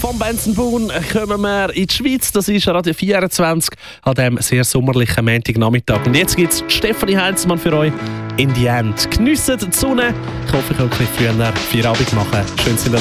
Vom Benzenbahn kommen wir in die Schweiz. Das ist Radio 24 an diesem sehr sommerlichen Montagnachmittag. Und jetzt gibt es Stefanie Heinzmann für euch in die End. Geniessen die Sonne. Ich hoffe, ich kann ein bisschen früher Feierabend machen. Schön, dass